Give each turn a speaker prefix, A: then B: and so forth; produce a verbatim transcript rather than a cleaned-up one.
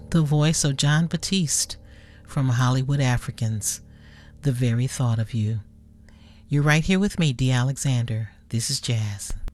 A: the voice of John Batiste from Hollywood Africans, The Very Thought of You. You're right here with me, Dee Alexander. This is Jazz.